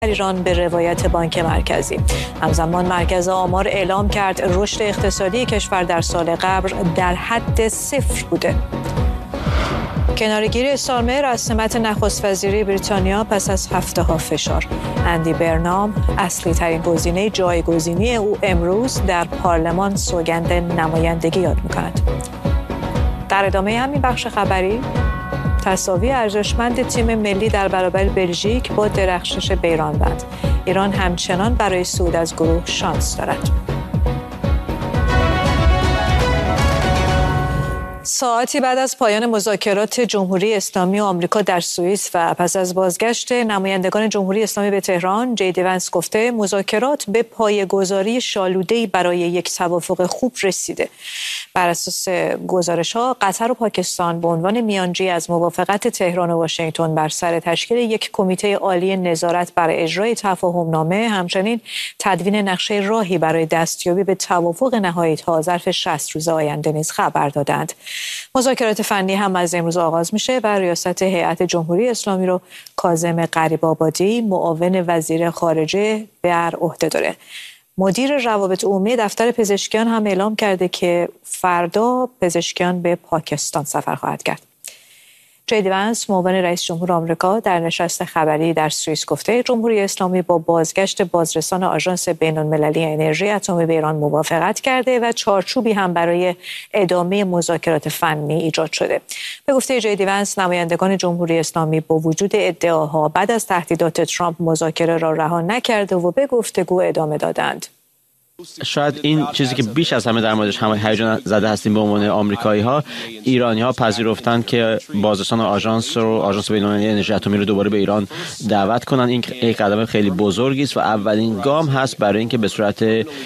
ایران به روایت بانک مرکزی. همزمان مرکز آمار اعلام کرد رشد اقتصادی کشور در سال قبل در حد صفر بوده. کناره‌گیری استارمر از سمت نخست وزیری بریتانیا پس از هفته‌ها فشار. اندی برنام اصلی ترین گزینه جایگزینی او امروز در پارلمان سوگند نمایندگی یاد می‌کند. در ادامه همین بخش خبری تساوی ارزشمند تیم ملی در برابر بلژیک با درخشش بیرانوند. ایران همچنان برای صعود از گروه شانس دارد. ساعتی بعد از پایان مذاکرات جمهوری اسلامی و آمریکا در سوئیس و پس از بازگشت نمایندگان جمهوری اسلامی به تهران، جی دی ونس گفته مذاکرات به پایه‌گذاری شالوده‌ای برای یک توافق خوب رسیده. بر اساس گزارش‌ها قطر و پاکستان به عنوان میانجی از موافقت تهران و واشنگتن بر سر تشکیل یک کمیته عالی نظارت بر اجرای تفاهم‌نامه، همچنین تدوین نقشه راهی برای دستیابی به توافق نهایی تا ظرف 60 روز آینده نیز خبر دادند. مذاکرات فنی هم از امروز آغاز میشه و ریاست هیئت جمهوری اسلامی رو کاظم غریب‌آبادی معاون وزیر خارجه بر عهده داره. مدیر روابط عمومی دفتر پزشکیان هم اعلام کرده که فردا پزشکیان به پاکستان سفر خواهد کرد. جی دی ونس معاون رئیس جمهور آمریکا در نشست خبری در سوئیس گفته جمهوری اسلامی با بازگشت بازرسان آژانس بین‌المللی انرژی اتمی به ایران موافقت کرده و چارچوبی هم برای ادامه مذاکرات فنی ایجاد شده. به گفته جی دی ونس نمایندگان جمهوری اسلامی با وجود ادعاها بعد از تهدیدات ترامپ مذاکره را رها نکرده و به گفتگو ادامه دادند. شاید این چیزی که بیش از همه در موردش همه هیجان زده هستیم به عنوان آمریکایی‌ها، ایرانی‌ها پذیرفتند که بازرسان آژانس بین‌المللی انرژی اتمی رو دوباره به ایران دعوت کنن. این یک قدم خیلی بزرگی است و اولین گام هست برای اینکه به صورت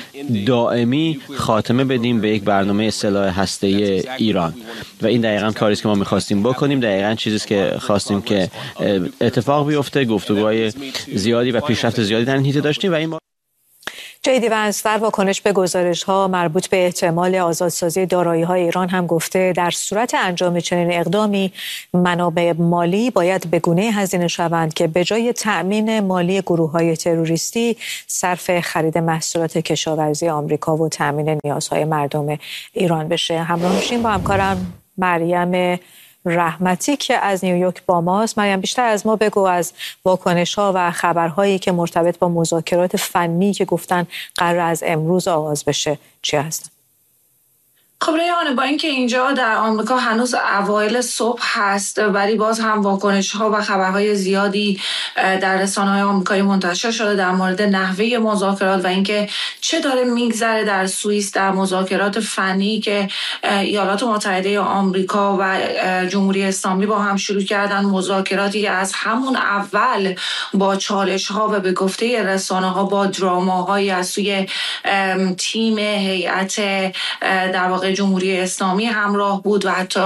دائمی خاتمه بدیم به یک برنامه سلاح هسته‌ای ایران و این دقیقاً کاری است که ما می‌خواستیم بکنیم. دقیقاً چیزی است که خواستیم که اتفاق بیفته. گفتگوهای زیادی و پیشرفت زیادی در این حیطه داشتیم و این جی دی ونس در واکنش به گزارش‌ها مربوط به احتمال آزادسازی دارایی‌های ایران هم گفته در صورت انجام چنین اقدامی منابع مالی باید به گونه‌ای هزینه شوند که به جای تأمین مالی گروه‌های تروریستی صرف خرید محصولات کشاورزی آمریکا و تأمین نیازهای مردم ایران بشه. همراه میشیم با همکارم مریم رحمتی که از نیویورک با ماست. مریم، بیشتر از ما بگو از واکنش‌ها و خبرهایی که مرتبط با مذاکرات فنی که گفتن قرار از امروز آغاز بشه چی هستن؟ خب ریحانه، با اینکه اینجا در آمریکا هنوز اوایل صبح هست ولی باز هم واکنش‌ها و خبرهای زیادی در رسانه‌های آمریکایی منتشر شده در مورد نحوه مذاکرات و اینکه چه داره میگذره در سوئیس در مذاکرات فنی که ایالات متحده آمریکا و جمهوری اسلامی با هم شروع کردن. مذاکراتی که از همون اول با چالش‌ها و به گفته رسانه‌ها با دراماهایی از سوی تیم هیئت در واقع جمهوری اسلامی همراه بود و حتی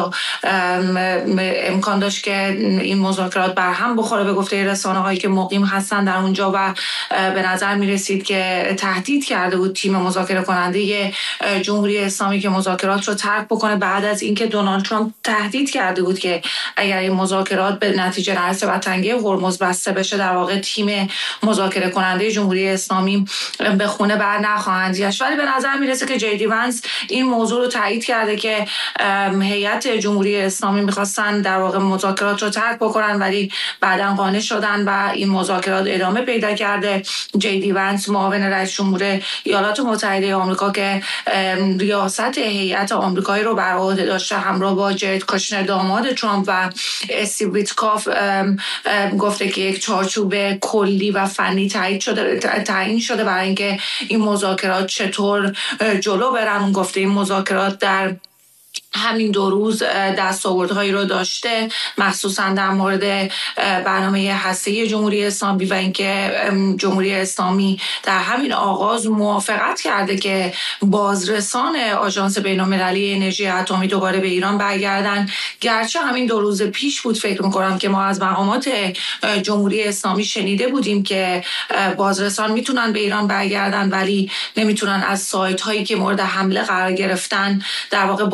امکان داشت که این مذاکرات برهم بخوره به گفته رسانه‌هایی که مقیم هستن در اونجا و به نظر می رسید که تهدید کرده بود تیم مذاکره کننده جمهوری اسلامی که مذاکرات رو ترک بکنه بعد از اینکه دونالد ترامپ تهدید کرده بود که اگر این مذاکرات به نتیجه نرسه و تنگه هرمز بسته بشه در واقع تیم مذاکره کننده جمهوری اسلامی به خونه بر نخواهند گشت. ولی به نظر می رسه که جی دی ونس این موضوع رو تایید کرده که هیئت جمهوری اسلامی می‌خواستن در واقع مذاکرات رو ترک بکنن ولی بعداً قانع شدن و این مذاکرات ادامه پیدا کرده. جی دی ونس معاون رئیس جمهور ایالات متحده آمریکا که ریاست هیئت آمریکایی رو بر عهده داشته همراه با جرد کاشنر داماد ترامپ و استیو ویتکاف گفته که یک چارچوب کلی و فنی تعیین شده برای اینکه این مذاکرات چطور جلو برن. گفته این مذاکرات در همین 2 روز دستاوردهایی رو داشته، مخصوصا در مورد برنامه هسته‌ای جمهوری اسلامی و اینکه جمهوری اسلامی در همین آغاز موافقت کرده که بازرسان آژانس بین‌المللی انرژی اتمی دوباره به ایران برگردن. گرچه همین 2 روز پیش بود فکر می‌کنم که ما از مقامات جمهوری اسلامی شنیده بودیم که بازرسان میتونن به ایران برگردن ولی نمیتونن از سایت‌هایی که مورد حمله قرار گرفتن در واقع بازدید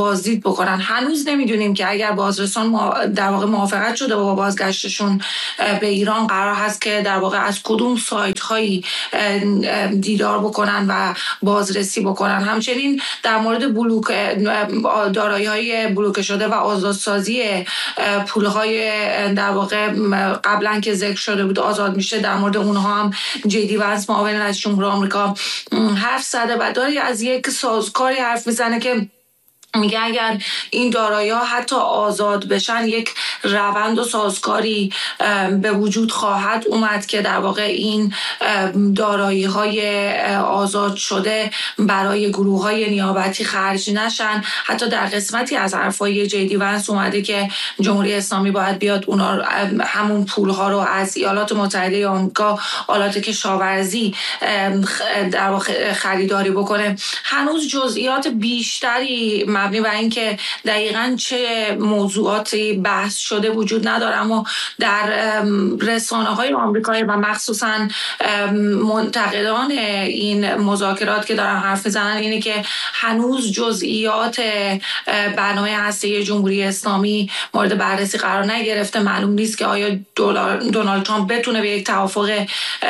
بکنن. هنوز نمیدونیم که اگر بازرسان در واقع موافقت شده با بازگشتشون به ایران، قرار هست که در واقع از کدوم سایت هایی دیدار بکنن و بازرسی بکنن. همچنین در مورد بلوک دارایی های بلوکه شده و آزادسازی پول های در واقع قبلا که ذکر شده بود آزاد میشه، در مورد اونها هم جی دی ونس معاون رئیس جمهور آمریکا حرف زده و داره از یک سازوکاری حرف میزنه که میگه اگر این دارایی‌ها حتی آزاد بشن، یک روند و سازگاری به وجود خواهد اومد که در واقع این دارایی‌های آزاد شده برای گروه‌های نیابتی خرج نشن. حتی در قسمتی از حرفای جی دی ونس اومده که جمهوری اسلامی باید بیاد اونا همون پول‌ها رو از ایالات متحده آمریکا، آلات کشاورزی در واقع خریداری بکنه. هنوز جزئیات بیشتری مبنی بر اینکه دقیقاً چه موضوعاتی بحث شده وجود نداره، اما در رسانه‌های آمریکایی و مخصوصاً منتقدان این مذاکرات که دارن حرف میزنن اینه که هنوز جزئیات برنامه هسته‌ای جمهوری اسلامی مورد بررسی قرار نگرفته. معلوم نیست که آیا دونالد ترامپ بتونه به یک توافق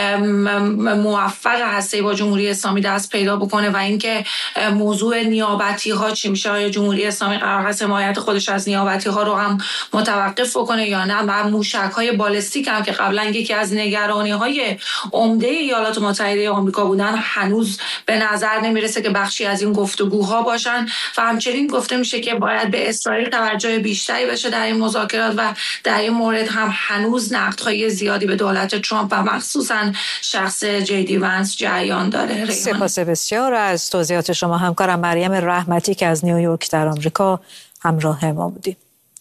موفق هسته‌ای با جمهوری اسلامی دست پیدا بکنه و اینکه موضوع نیابتی ها چی میشه. آیا جمهوری اسلامی قرار هست حمایت خودش از نیابتی ها رو هم متوقف بکنه یا نه؟ و موشک های بالستیک هم که قبلا یکی از نگرانی های عمده ایالات متحده آمریکا بودن، هنوز به نظر نمیرسه که بخشی از این گفتگوها باشن و همچنین گفته میشه که باید به اسرائیل توجه بیشتری بشه در این مذاکرات و در این مورد هم هنوز نقدهای زیادی به دولت ترامپ و مخصوصا شخص جی دی ونس جریان داره. سپاس بسیار از توضیحات شما. همکارم مریم رحمتی که از نیویورک در آمریکا همراه ما بودیم.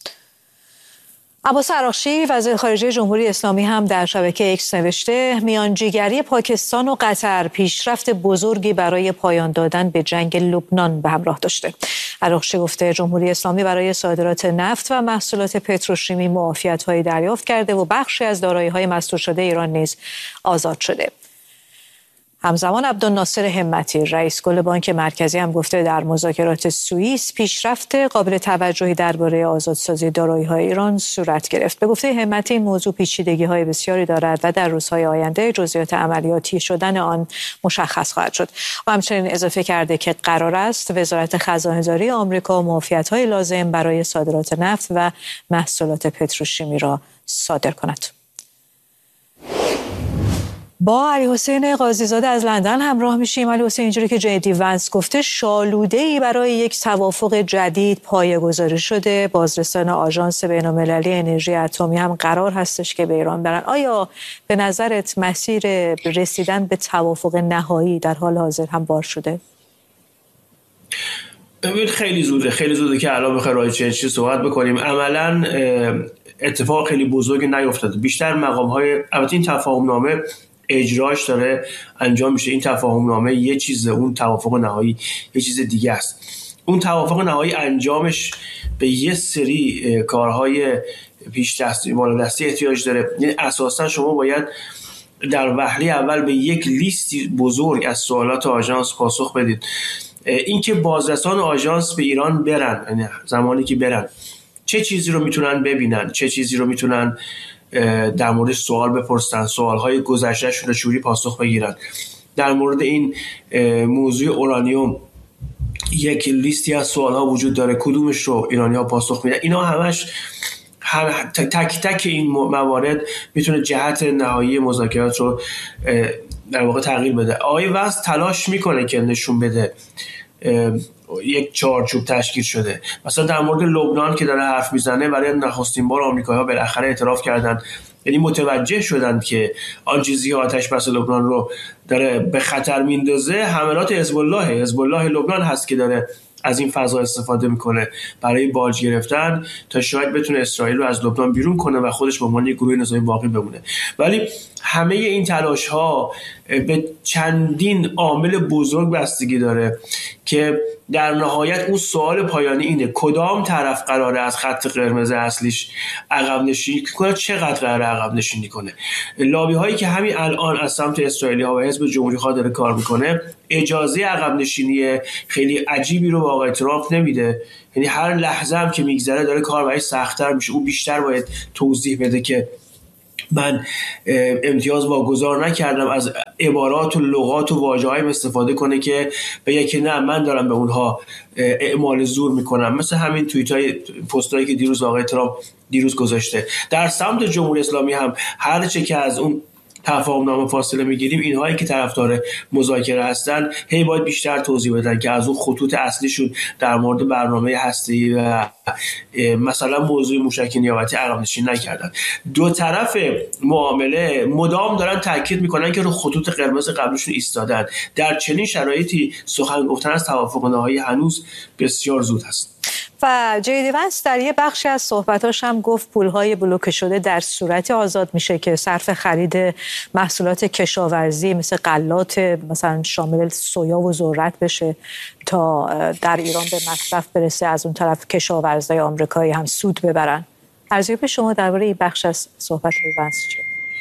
عباس عراقچی وزیر خارجه جمهوری اسلامی هم در شبکه ایکس نوشته میانجیگری پاکستان و قطر پیشرفت بزرگی برای پایان دادن به جنگ لبنان به همراه داشته. عراقچی گفته جمهوری اسلامی برای صادرات نفت و محصولات پتروشیمی معافیت‌هایی دریافت کرده و بخشی از دارایی‌های مسدود شده ایران نیز آزاد شده. همزمان عبدالناصر همتی رئیس کل بانک مرکزی هم گفته در مذاکرات سوئیس پیشرفت قابل توجهی درباره آزادسازی دارایی‌های ایران صورت گرفت. به گفته همتی این موضوع پیچیدگی‌های بسیاری دارد و در روزهای آینده جزئیات عملیاتی شدن آن مشخص خواهد شد. و همچنین اضافه کرده که قرار است وزارت خزانه‌داری آمریکا معافیت‌های لازم برای صادرات نفت و محصولات پتروشیمی را صادر کند. با علی حسین قاضیزاده از لندن همراه میشیم. علی حسین، اینجوری که جی دی ونس گفته شالوده‌ای برای یک توافق جدید پایه‌گذاری شده. بازرسان آژانس بین‌المللی انرژی اتمی هم قرار هستش که به ایران برن. آیا به نظرت مسیر رسیدن به توافق نهایی در حال حاضر هم بار شده؟ خیلی زوده که الان بخوایم راجع به چیز صحبت بکنیم. عملاً اتفاق خیلی بزرگی نیفتاده. بیشتر مقام‌های، البته این تفاهم نامه اجراش داره انجام میشه. این تفاهم نامه یه چیزه، اون توافق نهایی یه چیز دیگه است. اون توافق نهایی انجامش به یه سری کارهای پیش دستی بالا دستی احتیاج داره. یعنی اساسا شما باید در وهله اول به یک لیستی بزرگ از سوالات آژانس پاسخ بدید. اینکه بازرسان آژانس به ایران برن، یعنی زمانی که برن چه چیزی رو میتونن ببینن، چه چیزی رو میتونن در مورد سوال بپرسن، سوالهای گذشتهشون رو چوری پاسخ بگیرن. در مورد این موضوع اورانیوم یک لیستی از سوالها وجود داره، کدومش رو ایرانی‌ها پاسخ میدن. اینا همش تک تک این موارد میتونه جهت نهایی مذاکرات رو در واقع تغییر بده. آقای ونس تلاش میکنه که نشون بده یک چارچوب تشکیل شده. مثلا در مورد لبنان که داره حرف میزنه، برای نخستین بار آمریکایی‌ها بالاخره اعتراف کردن، یعنی متوجه شدن که آن چیزی که آتش بس لبنان رو داره به خطر میندازه حملات حزب الله لبنان هست که داره از این فضا استفاده میکنه برای باج گرفتن تا شاید بتونه اسرائیل رو از لبنان بیرون کنه و خودش به عنوان یک گروه نظامی باقی بمونه. ولی همه این تلاش ها به چندین عامل بزرگ بستگی داره که در نهایت اون سوال پایانی اینه کدام طرف قراره از خط قرمز اصلیش عقب نشینی کنه، چقدر قراره عقب نشینی کنه. لابی هایی که همین الان از سمت اسرائیلی ها و حزب جمهوری خواه داره کار میکنه اجازه عقب نشینی خیلی عجیبی رو به آقای ترامپ نمیده. یعنی هر لحظه هم که میگذره داره کار برای سخت‌تر میشه. او بیشتر باید توضیح بده که من امتیاز واگذار نکردم، از عبارات و لغات و واژه‌های استفاده کنه که بگه که نه من دارم به اونها اعمال زور میکنم، مثل همین توییتای پستایی که دیروز آقای ترامپ دیروز گذاشته. در سمت جمهوری اسلامی هم هر چه که از اون تفاهم نامه فاصله میگیریم، اینهایی که طرفدار مذاکره هستن هی باید بیشتر توضیح بدن که از اون خطوط اصلیشون در مورد برنامه هسته‌ای و مثلا موضوع موشک نیابتی عقب نشینی نکردن. دو طرف معامله مدام دارن تاکید میکنن که رو خطوط قرمز قبلشون ایستادن. در چنین شرایطی سخن گفتن از توافق نهایی هنوز بسیار زود است. و جی دی ونس در یه بخشی از صحبتاش هم گفت پولهای بلوکه شده در صورتی آزاد میشه که صرف خرید محصولات کشاورزی مثل غلات مثلا شامل سویا و ذرت بشه تا در ایران به مصرف برسه، از اون طرف کشاورزای آمریکایی هم سود ببرن. ارزیابی شما درباره این بخش از صحبت ونس چیه؟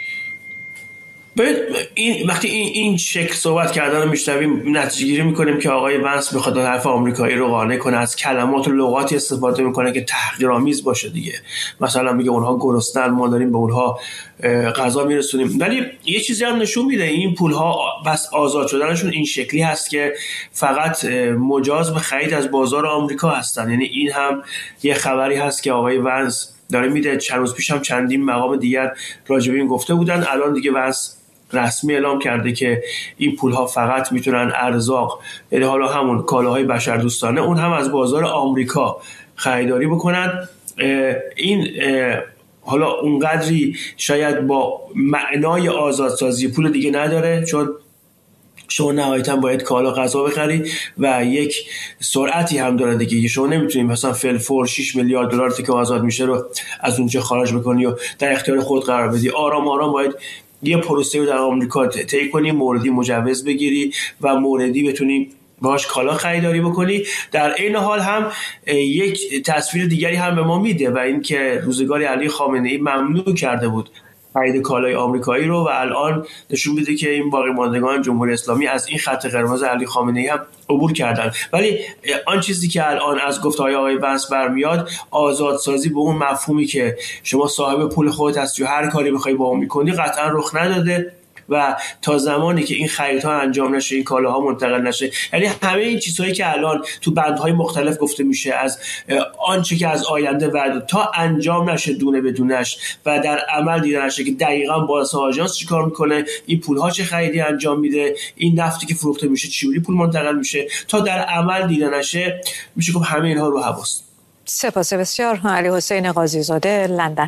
وقتی این شکل صحبت کردن رو میشنویم نتیجه گیری میکنیم که آقای ونس میخواد حرف آمریکایی رو قانع کنه، از کلمات و لغاتی استفاده میکنه که تحقیرآمیز باشه دیگه. مثلا میگه اونها گرسنه‌اند، ما داریم به اونها غذا میرسونیم. ولی یه چیزی هم نشون میده این پولها بس آزاد شدنشون این شکلی هست که فقط مجاز به خرید از بازار آمریکا هستن. یعنی این هم یه خبری هست که آقای ونس داره میده. چند روز پیش هم چندین مقام دیگر راجع به این گفته بودن. الان دیگه ونس رسمی اعلام کرده که این پولها فقط میتونن ارزاق، یعنی حالا همون کالاهای بشردوستانه، اون هم از بازار آمریکا خریداری بکنن. این حالا اونقدری شاید با معنای آزادسازی پول دیگه نداره، چون شما نهایتاً باید کالا غذا بخرید و یک سرعتی هم داره دیگه. شما نمیتونید مثلا فلفور 6 میلیارد دلار که آزاد میشه رو از اونجا خارج بکنی و در اختیار خود قرار بدی. آرام آرام باید یه پروسه رو در آمریکا طی کنی، موردی مجوز بگیری و موردی بتونی باهاش کالا خریداری بکنی. در این حال هم یک تصویر دیگری هم به ما میده و این که روزگاری علی خامنه‌ای ممنوع کرده بود خرید کالای آمریکایی رو و الان نشون میده که این باقی ماندگان جمهوری اسلامی از این خط قرمز علی خامنه‌ای هم عبور کردن. ولی آن چیزی که الان از گفته‌های آقای ونس برمیاد، آزادسازی به اون مفهومی که شما صاحب پول خودت هستی و هر کاری بخوای با اون میکنی قطعا رخ نداده و تا زمانی که این خریدها انجام نشه، این کالاها منتقل نشه، یعنی همه این چیزهایی که الان تو بندهای مختلف گفته میشه، از آنچه که از آینده وعده تا انجام نشه دونه بدونش و در عمل دیده نشه که دقیقاً بازار آژانس چیکار میکنه، این پولها چه خریدی انجام میده، این نفتی که فروخته میشه چجوری پول منتقل میشه، تا در عمل دیده نشه، میشه گفت همه اینها رو حواس. سپاس بسیار. علی حسین قاضی‌زاده، لندن.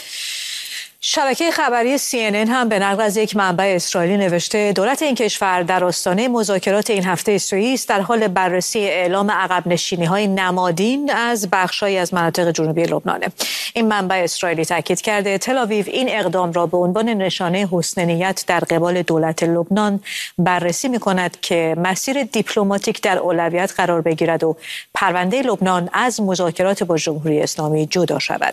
شبکه خبری CNN هم به نقل از یک منبع اسرائیلی نوشته دولت این کشور در آستانه مذاکرات این هفته سوئیس در حال بررسی اعلام عقب نشینی‌های نمادین از بخش‌هایی از مناطق جنوبی لبنان. این منبع اسرائیلی تاکید کرده تل آویو این اقدام را به عنوان نشانه حسن نیت در قبال دولت لبنان بررسی می‌کند که مسیر دیپلماتیک در اولویت قرار بگیرد و پرونده لبنان از مذاکرات با جمهوری اسلامی جدا شود.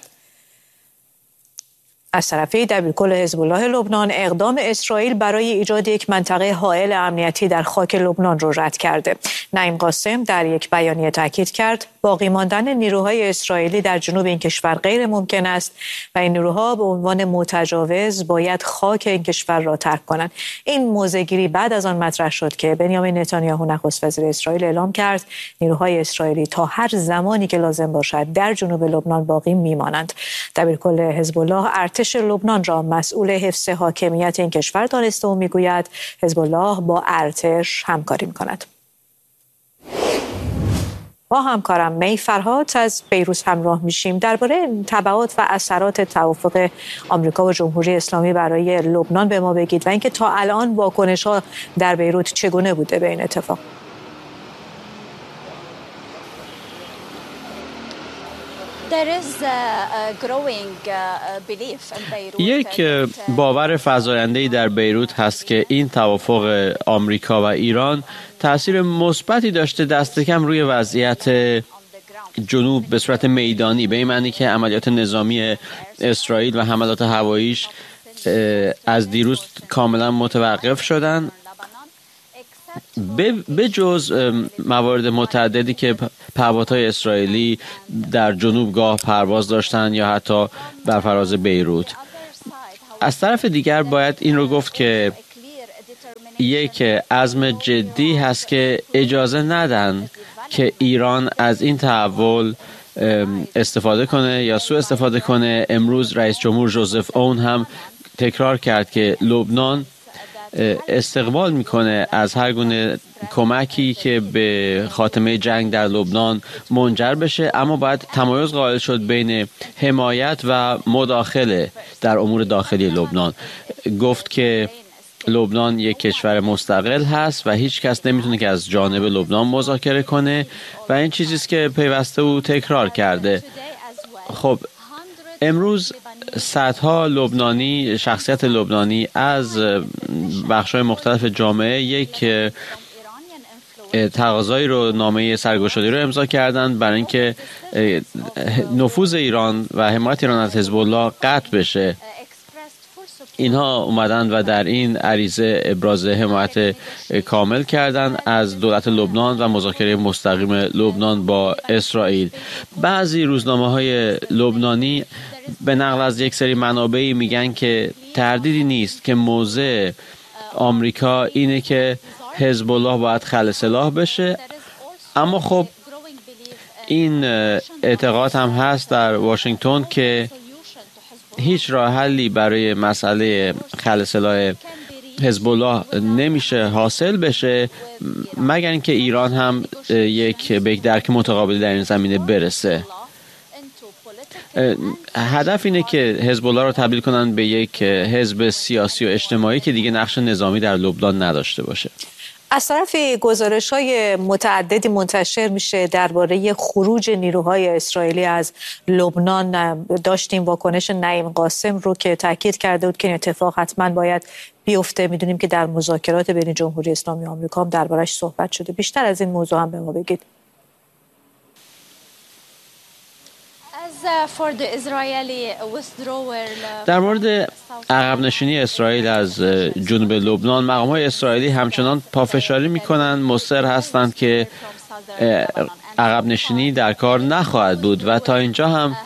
از طرفی دبیرکل حزب الله لبنان اقدام اسرائیل برای ایجاد یک منطقه حائل امنیتی در خاک لبنان را رد کرده. نعیم قاسم در یک بیانیه تاکید کرد باقی ماندن نیروهای اسرائیلی در جنوب این کشور غیر ممکن است و این نیروها به عنوان متجاوز باید خاک این کشور را ترک کنند. این موضع‌گیری بعد از آن مطرح شد که بنیامین نتانیاهو نخست وزیر اسرائیل اعلام کرد نیروهای اسرائیلی تا هر زمانی که لازم باشد در جنوب لبنان باقی میمانند. دبیرکل حزب الله ارتش لبنان را مسئول حفظ حاکمیت این کشور دانسته و میگوید حزب الله با ارتش همکاری میکند. با همکارم می فرهاد از بیروت همراه میشیم. درباره تبعات و اثرات توافق آمریکا و جمهوری اسلامی برای لبنان به ما بگید و اینکه تا الان واکنش‌ها در بیروت چگونه بوده به این اتفاق. یک باور فزاینده‌ای در بیروت هست که این توافق آمریکا و ایران تأثیر مثبتی داشته دست کم روی وضعیت جنوب به صورت میدانی، به این معنی که عملیات نظامی اسرائیل و حملات هواییش از دیروز کاملا متوقف شدن، به جز موارد متعددی که پهپادهای اسرائیلی در جنوب گاه پرواز داشتن یا حتی بر فراز بیروت. از طرف دیگر باید این رو گفت که یک عزم جدی هست که اجازه ندن که ایران از این تحول استفاده کنه یا سوء استفاده کنه. امروز رئیس جمهور ژوزف اون هم تکرار کرد که لبنان استقبال میکنه از هر گونه کمکی که به خاتمه جنگ در لبنان منجر بشه، اما باید تمایز قائل شد بین حمایت و مداخله در امور داخلی لبنان. گفت که لبنان یک کشور مستقل هست و هیچ کس نمیتونه که از جانب لبنان مذاکره کنه و این چیزی است که پیوسته او تکرار کرده. خب امروز صدها لبنانی، شخصیت لبنانی از بخش‌های مختلف جامعه یک تقاضایی رو، نامه سرگشادی رو امضا کردند برای اینکه نفوذ ایران و حمایت ایران از حزب الله قطع بشه. اینها اومدن و در این عریضه ابراز حمایت کامل کردند از دولت لبنان و مذاکره مستقیم لبنان با اسرائیل. بعضی روزنامه‌های لبنانی به نقل از یک سری منابعی میگن که تردیدی نیست که موضع آمریکا اینه که حزب الله باید خلع سلاح بشه، اما خب این اعتقاد هم هست در واشنگتن که هیچ راه حلی برای مسئله خلع سلاح حزب الله نمیشه حاصل بشه مگر اینکه ایران هم به یک درک متقابلی در این زمینه برسه. هدف اینه که حزب الله رو تبدیل کنن به یک حزب سیاسی و اجتماعی که دیگه نقش نظامی در لبنان نداشته باشه. از طرفی گزارش‌های متعددی منتشر میشه درباره خروج نیروهای اسرائیلی از لبنان. داشتیم واکنش نعیم قاسم رو که تاکید کرده بود که این اتفاق حتما باید بیفته. میدونیم که در مذاکرات بین جمهوری اسلامی و آمریکا هم دربارش صحبت شده. بیشتر از این موضوع هم به ما بگید. در مورد عقب نشینی اسرائیل از جنوب لبنان، مقام‌های اسرائیلی همچنان پافشاری می‌کنند، مصر هستند که عقب نشینی در کار نخواهد بود و تا اینجا هم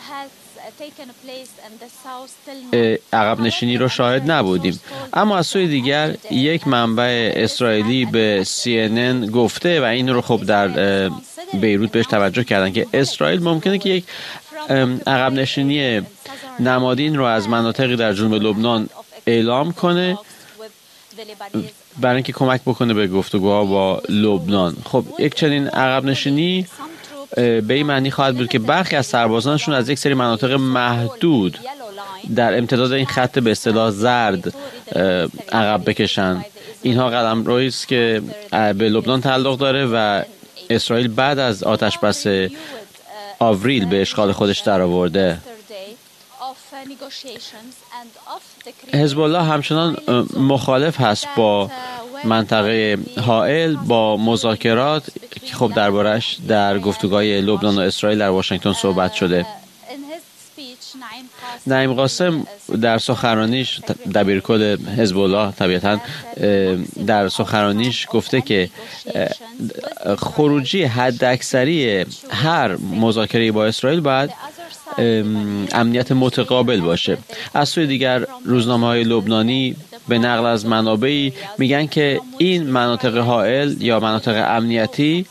عقب نشینی رو شاهد نبودیم. اما از سوی دیگر یک منبع اسرائیلی به CNN گفته و این رو خب در بیروت بهش توجه کردن که اسرائیل ممکنه که یک عقب نشینی نمادین رو از مناطقی در جنوب لبنان اعلام کنه برای اینکه کمک بکنه به گفتگوها با لبنان. خب یک چنین عقب نشینی به این معنی خواهد بود که برخی از سربازانشون از یک سری مناطق محدود در امتداد این خط به اصطلاح زرد عقب بکشن. اینها قلمرویی است که به لبنان تعلق داره و اسرائیل بعد از آتشبس آوریل به اشغال خودش درآورده. حزب الله همچنان مخالف هست با منطقه حائل، با مذاکرات که خب دربارش در گفتگوهای لبنان و اسرائیل در واشنگتن صحبت شده. نعیم قاسم در سخنرانیش، دبیرکل حزب الله طبیعتاً در سخنرانیش گفته که خروجی حداکثری هر مذاکره با اسرائیل باید امنیت متقابل باشه. از سوی دیگر روزنامه‌های لبنانی به نقل از منابعی میگن که این مناطق حائل یا مناطق امنیتی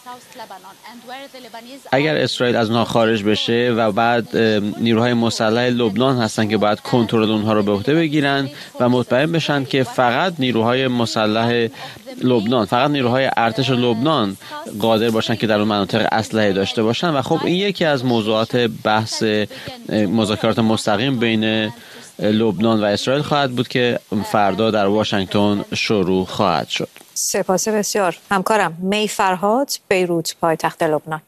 اگر اسرائیل از اونها خارج بشه و بعد نیروهای مسلح لبنان هستن که باید کنترل اونها رو به عهده بگیرن و مطمئن بشن که فقط نیروهای مسلح لبنان، فقط نیروهای ارتش لبنان قادر باشن که در اون مناطق اسلحه داشته باشن. و خب این یکی از موضوعات بحث مذاکرات مستقیم بین لبنان و اسرائیل خواهد بود که فردا در واشنگتن شروع خواهد شد. سپاس بسیار. همکارم می فرهاد، بیروت، پایتخت لبنان.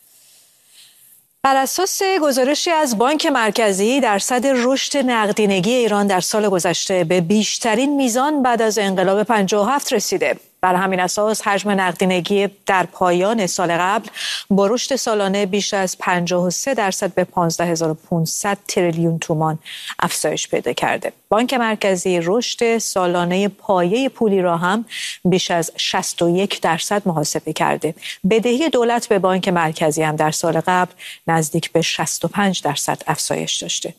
بر اساس گزارشی از بانک مرکزی، درصد رشد نقدینگی ایران در سال گذشته به بیشترین میزان بعد از انقلاب 57 رسیده. بر همین اساس حجم نقدینگی در پایان سال قبل با رشد سالانه بیش از 53% به 15500 تریلیون تومان افزایش پیدا کرده. بانک مرکزی رشد سالانه پایه پولی را هم بیش از 61% محاسبه کرده. بدهی دولت به بانک مرکزی هم در سال قبل نزدیک به 65% افزایش داشته.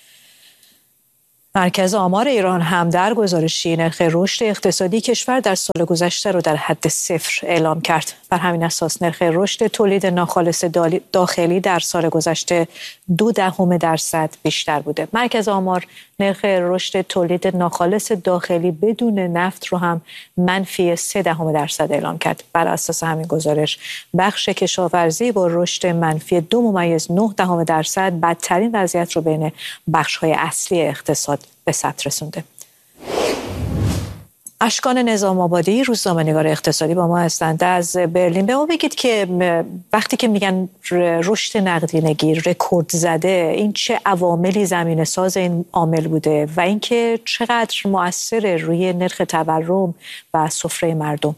مرکز آمار ایران هم در گزارشی نرخ رشد اقتصادی کشور در سال گذشته را در حد صفر اعلام کرد. بر همین اساس نرخ رشد تولید ناخالص داخلی در سال گذشته 0.2% بیشتر بوده. مرکز آمار نرخ رشد تولید ناخالص داخلی بدون نفت رو هم منفی 0.3% اعلام کرد. بر اساس همین گزارش بخش کشاورزی با رشد منفی 2.9% بدترین وضعیت رو بین بخش‌های اصلی اقتصاد به ثبت رسونده. اشکان نظام آبادی روزنامه‌نگار اقتصادی با ما هستند از برلین. به ما بگید که وقتی که میگن رشد نقدینگی رکورد زده، این چه عواملی زمینه ساز این عامل بوده و اینکه چقدر مؤثر روی نرخ تورم و سفره مردم؟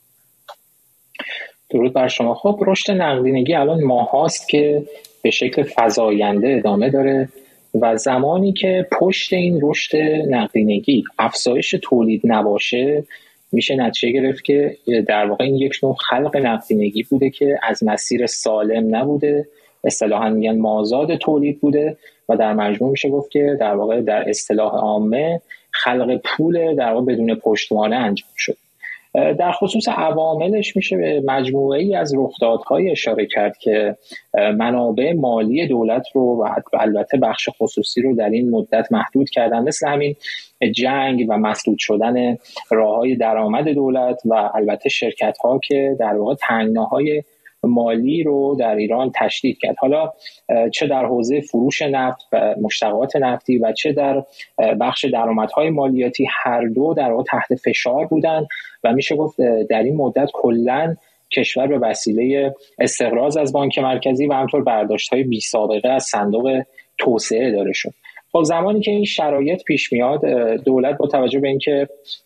درود بر شما. خب رشد نقدینگی الان ماهاست که به شکل فزاینده ادامه داره و زمانی که پشت این رشد نقدینگی افزایش تولید نباشه، میشه نتیجه گرفت که در واقع این یک نوع خلق نقدینگی بوده که از مسیر سالم نبوده، اصطلاحاً میگن مازاد تولید بوده و در مجموع میشه گفت که در واقع در اصطلاح عامه خلق پول در واقع بدون پشتوانه انجام شد. در خصوص عواملش میشه به مجموعه‌ای از رخدادهای اشاره کرد که منابع مالی دولت رو و البته بخش خصوصی رو در این مدت محدود کردن، مثل همین جنگ و مسدود شدن راه‌های درآمد دولت و البته شرکت‌ها که در واقع تنگناهای مالی رو در ایران تشدید کرد، حالا چه در حوزه فروش نفت و مشتقات نفتی و چه در بخش درآمدهای مالیاتی، هر دو در واقع تحت فشار بودن و میشه گفت در این مدت کلاً کشور به وسیله استقراض از بانک مرکزی و همطور برداشت‌های بی سابقه از صندوق توسعه اداره شد. خب زمانی که این شرایط پیش میاد، دولت با توجه به اینکه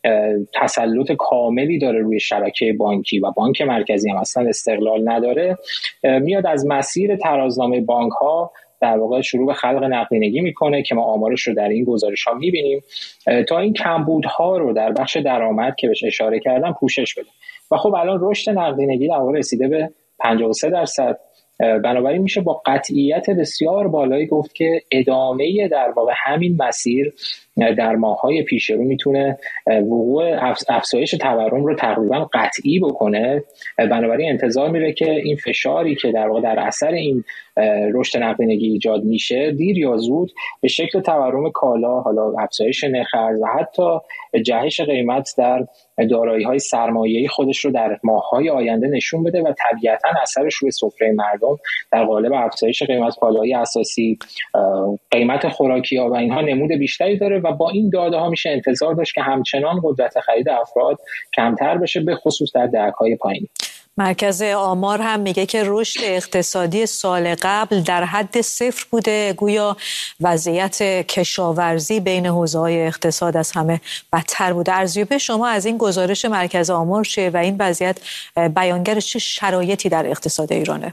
تسلط کاملی داره روی شبکه بانکی و بانک مرکزی هم اصلا استقلال نداره، میاد از مسیر ترازنامه بانک‌ها در واقع شروع به خلق نقدینگی میکنه که ما آمارش رو در این گزارش‌ها میبینیم تا این کمبودها رو در بخش درآمد که بهش اشاره کردم پوشش بده. و خب الان رشد نقدینگی در واقع رسیده به 53%. بنابراین میشه با قطعیت بسیار بالایی گفت که ادامه در واقع همین مسیر در ماه‌های پیش رو میتونه وقوع افزایش تورم رو تقریبا قطعی بکنه. بنابراین انتظار میره که این فشاری که در واقع در اثر این رشد نقدینگی ایجاد میشه دیر یا زود به شکل تورم کالا، حالا افزایش نرخ ارز و حتی جهش قیمت در دارایی‌های سرمایه‌ای خودش رو در ماه‌های آینده نشون بده و طبیعتاً اثرش روی سفره مردم در قالب افزایش قیمت کالاهای اساسی، قیمت خوراکی‌ها و اینها نمود بیشتری داره و با این داده‌ها میشه انتظار داشت که همچنان قدرت خرید افراد کمتر بشه، به خصوص در دهک‌های پایینی. مرکز آمار هم میگه که رشد اقتصادی سال قبل در حد صفر بوده، گویا وضعیت کشاورزی بین حوزه‌های اقتصاد از همه بدتر بوده. ارزیابی شما از این گزارش مرکز آمار چیه و این وضعیت بیانگر چه شرایطی در اقتصاد ایرانه؟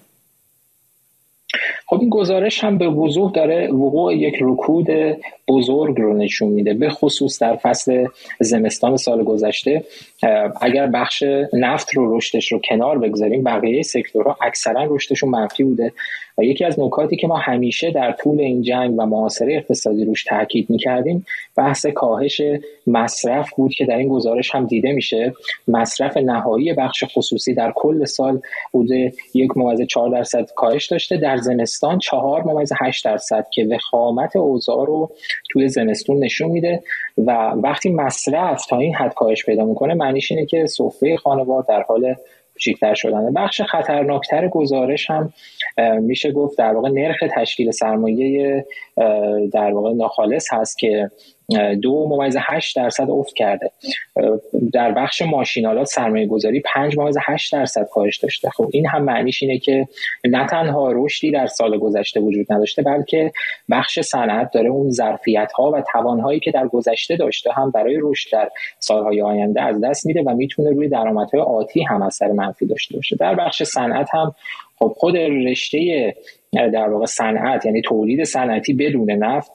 خب این گزارش هم به وضوح داره وقوع یک رکود بزرگ رو نشون میده، به خصوص در فصل زمستان سال گذشته. اگر بخش نفت رو رشدش رو کنار بگذاریم، بقیه سکتورها اکثرا رشدشون منفی بوده و یکی از نکاتی که ما همیشه در طول این جنگ و محاصره اقتصادی روش تاکید میکردیم بحث کاهش مصرف بود که در این گزارش هم دیده میشه. مصرف نهایی بخش خصوصی در کل سال بوده 1.4% کاهش داشته، در زمستان 4.8% که وخامت اوضاع رو توی زمستون نشون میده و وقتی مصرف تا این حد کاهش پیدا میکنه معنیش اینه که سفره خانوار در حال کوچیک‌تر شدن. بخش خطرناکتر گزارش هم میشه گفت در واقع نرخ تشکیل سرمایه در واقع ناخالص هست که 2.8% افت کرده. در بخش ماشین‌آلات سرمایه‌گذاری 5.8% کاهش داشته. خب این هم معنیش اینه که نه تنها رشدی در سال گذشته وجود نداشته، بلکه بخش صنعت داره اون ظرفیت‌ها و توان‌هایی که در گذشته داشته هم برای رشد در سال‌های آینده از دست میده و میتونه روی درآمدهای آتی هم اثر منفی داشته باشه. در بخش صنعت هم خب خود رشته در واقع صنعت، یعنی تولید صنعتی بدون نفت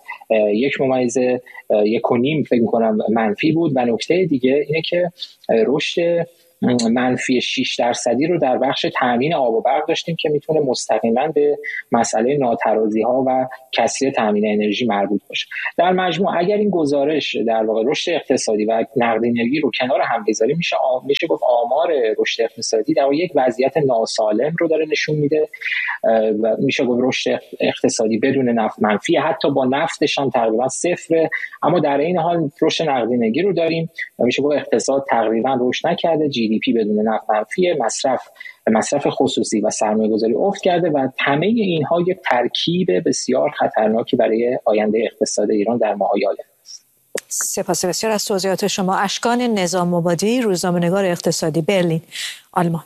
1.1 فکر می‌کنم منفی بود و نکته دیگه اینه که رشد منفی 6% رو در بخش تامین آب و برق داشتیم که میتونه مستقیما به مسئله ناترازی‌ها و کسری تامین انرژی مربوط باشه. در مجموع اگر این گزارش در واقع رشد اقتصادی و نقدینگی رو کنار هم بذاریم، میشه گفت آمار رشد اقتصادی در یک وضعیت ناسالم رو داره نشون میده و میشه گفت رشد اقتصادی بدون نفت منفی، حتی با نفتش هم تقریبا صفره، اما در این حال رشد نقدینگی رو داریم و میشه گفت اقتصاد تقریبا رشد نکرده، GDP بدون نفت منفیه، مصرف خصوصی و سرمایه‌گذاری افت کرده و همه اینها یک ترکیب بسیار خطرناکی برای آینده اقتصاد ایران در ماه‌های آینده است. سپاس بسیار از توضیحات شما. اشکان نظام آبادی، روزنامه‌نگار اقتصادی، برلین، آلمان.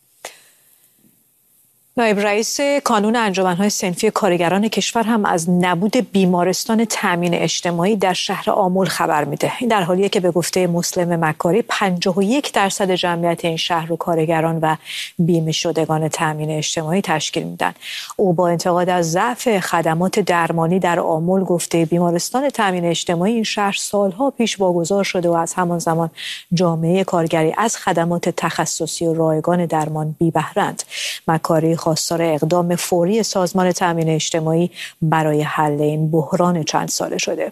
نایب رئیس کانون انجمن‌های صنفی کارگران کشور هم از نبود بیمارستان تامین اجتماعی در شهر آمل خبر میده. این در حالیه که به گفته مسلم مکاری 51% جمعیت این شهر رو کارگران و بیمه شدگان تامین اجتماعی تشکیل میدن. او با انتقاد از ضعف خدمات درمانی در آمل گفته بیمارستان تامین اجتماعی این شهر سالها پیش واگذار شده و از همان زمان جامعه کارگری از خدمات تخصصی و رایگان درمان بی بهره‌اند. مکاری خواستار اقدام فوری سازمان تامین اجتماعی برای حل این بحران چند ساله شده.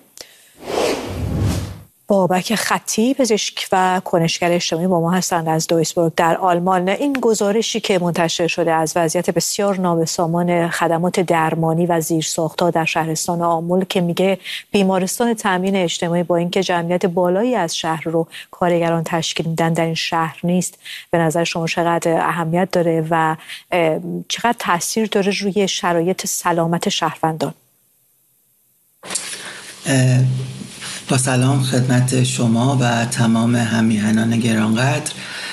بابک خطی، پزشک و کنشگر اجتماعی با ما هستند از دویسبورگ در آلمان. این گزارشی که منتشر شده از وضعیت بسیار نابسامان خدمات درمانی و زیرساخت‌ها در شهرستان آمل که میگه بیمارستان تامین اجتماعی با اینکه جمعیت بالایی از شهر رو کارگران تشکیل میدن در این شهر نیست، به نظر شما چقدر اهمیت داره و چقدر تاثیر داره روی شرایط سلامت شهروندان؟ با سلام خدمت شما و تمام همیهنان گرانقدر.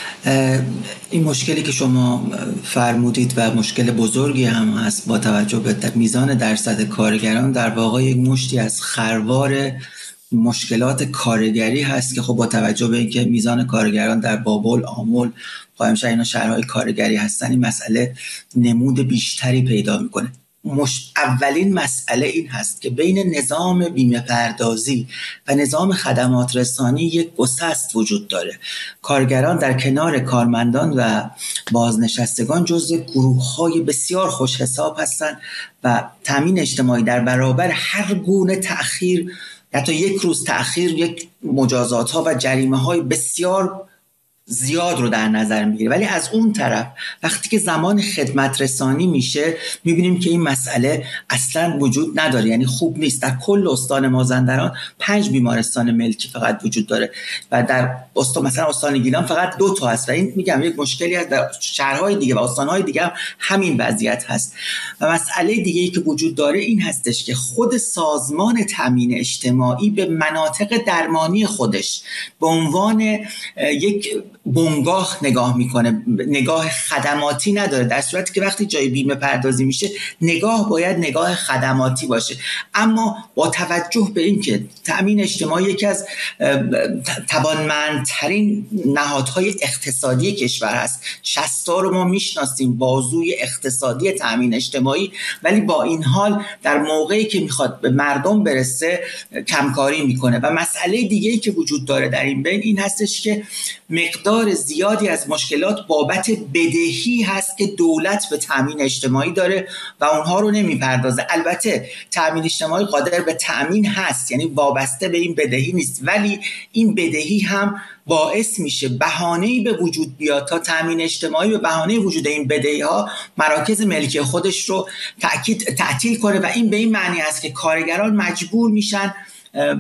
این مشکلی که شما فرمودید و مشکل بزرگی هم هست با توجه به میزان درصد کارگران، در واقع یک مشتی از خروار مشکلات کارگری هست که خب با توجه به اینکه میزان کارگران در بابل، آمل، قائم‌شهر اینا شهرهای کارگری هستن، این مسئله نمود بیشتری پیدا میکنه. اولین مسئله این هست که بین نظام بیمه پردازی و نظام خدمات رسانی یک گسست وجود داره. کارگران در کنار کارمندان و بازنشستگان جزو گروه‌های بسیار خوش حساب هستند و تامین اجتماعی در برابر هر گونه تأخیر، حتی یک روز تأخیر، یک مجازات‌ها و جریمه‌های بسیار زیاد رو در نظر میگیره. ولی از اون طرف وقتی که زمان خدمت رسانی میشه میبینیم که این مسئله اصلا وجود نداره، یعنی خوب نیست. در کل استان مازندران 5 بیمارستان ملکی فقط وجود داره و در مثلا استان گیلان فقط 2 تا هست و این میگم یک مشکلی هست. در شهرهای دیگه و استانهای دیگه هم همین وضعیت هست. و مسئله دیگه‌ای که وجود داره این هستش که خود سازمان تامین اجتماعی به مناطق درمانی خودش به عنوان یک بنگاه نگاه میکنه، نگاه خدماتی نداره، در صورتی که وقتی جای بیمه پردازی میشه نگاه باید نگاه خدماتی باشه. اما با توجه به اینکه تامین اجتماعی یکی از توانمندترین نهادهای اقتصادی کشور هست، 60 تا رو ما میشناسیم بازوی اقتصادی تامین اجتماعی، ولی با این حال در موقعی که میخواد به مردم برسه کمکاری میکنه. و مسئله دیگه‌ای که وجود داره در این بین این هستش که مقدار زیادی از مشکلات بابت بدهی هست که دولت به تامین اجتماعی داره و اونها رو نمیپردازه. البته تامین اجتماعی قادر به تامین هست، یعنی وابسته به این بدهی نیست، ولی این بدهی هم باعث میشه بهانه‌ای به وجود بیاد تا تامین اجتماعی به بهانه وجود این بدهی‌ها مراکز ملکی خودش رو تعطیل کنه و این به این معنی است که کارگران مجبور میشن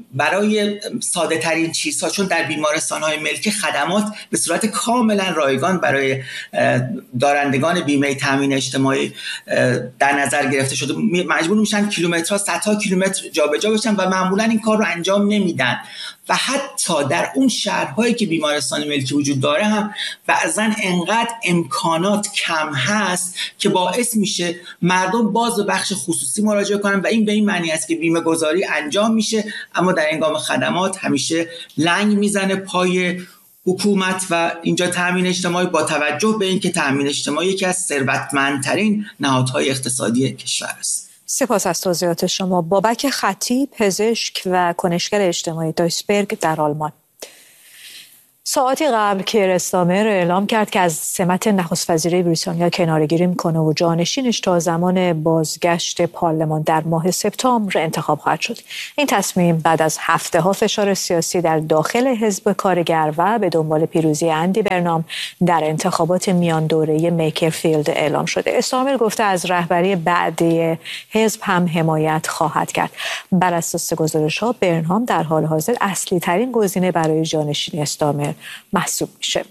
برای ساده ترین چیزها، چون در بیمارستان های ملکی خدمات به صورت کاملا رایگان برای دارندگان بیمه تامین اجتماعی در نظر گرفته شده، مجبور میشن کیلومترها، صدها کیلومتر جابجا بشن و معمولا این کار رو انجام نمیدن و حتی در اون شهرهایی که بیمارستان ملکی وجود داره هم بعضن انقدر امکانات کم هست که باعث میشه مردم باز به بخش خصوصی مراجعه کنن و این به این معنی است که بیمه گذاری انجام میشه اما در هنگام خدمات همیشه لنگ میزنه پای حکومت و اینجا تامین اجتماعی، با توجه به اینکه تامین اجتماعی یکی از ثروتمندترین نهادهای اقتصادی کشور است. سپاس از توضیحات شما. بابک خطی، پزشک و کنشگر اجتماعی دایسبرگ در آلمان. ساعتی قبل کیر استامر اعلام کرد که از سمت نخست وزیری بریتانیا کناره‌گیری می‌کنه و جانشینش تا زمان بازگشت پارلمان در ماه سپتامبر انتخاب خواهد شد. این تصمیم بعد از هفته‌ها فشار سیاسی در داخل حزب کارگر و به دنبال پیروزی اندی برنام در انتخابات میان دوره میکرفیلد اعلام شده. استامر گفته از رهبری بعدی حزب هم حمایت خواهد کرد. بر اساس گزارش‌ها برنام در حال حاضر اصلی ترین گزینه برای جانشینی استامر محسوب میشه.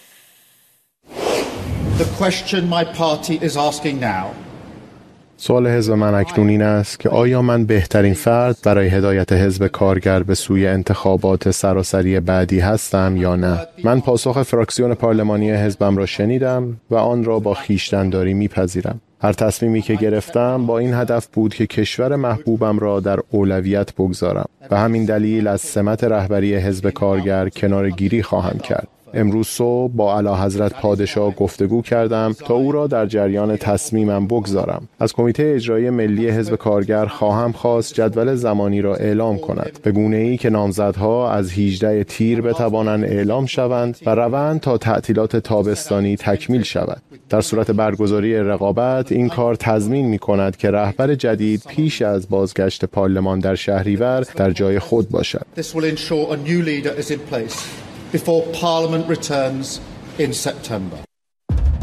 سوال حزب من اکنون این است که آیا من بهترین فرد برای هدایت حزب کارگر به سوی انتخابات سراسری بعدی هستم یا نه؟ من پاسخ فراکسیون پارلمانی حزبم را شنیدم و آن را با خویشتن‌داری میپذیرم. هر تصمیمی که گرفتم با این هدف بود که کشور محبوبم را در اولویت بگذارم و همین دلیل از سمت رهبری حزب کارگر کناره‌گیری خواهم کرد. امروز صبح با اعلیحضرت پادشاه گفتگو کردم تا او را در جریان تصمیمم بگذارم. از کمیته اجرایی ملی حزب کارگر خواهم خواست جدول زمانی را اعلام کند به گونه‌ای که نامزدها از 18 تیر بتوانند اعلام شوند و روند تا تعطیلات تابستانی تکمیل شود. در صورت برگزاری رقابت این کار تضمین می‌کند که رهبر جدید پیش از بازگشت پارلمان در شهریور در جای خود باشد. before Parliament returns in September.